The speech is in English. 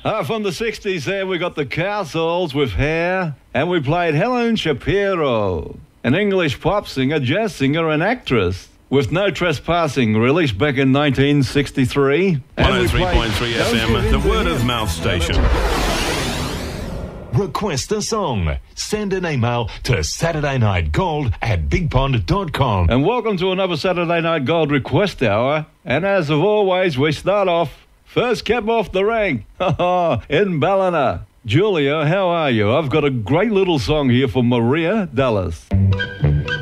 From the 60s there, we got the Cowsills with Hair, and we played Helen Shapiro, an English pop singer, jazz singer, and actress, with No Trespassing, released back in 1963. 103.3 FM, the word of mouth station. Request a song. Send an email to SaturdayNightGold@BigPond.com. And welcome to another Saturday Night Gold Request Hour. And as of always, we start off, first cab off the rank, in Ballina. Julia, how are you? I've got a great little song here for Maria Dallas.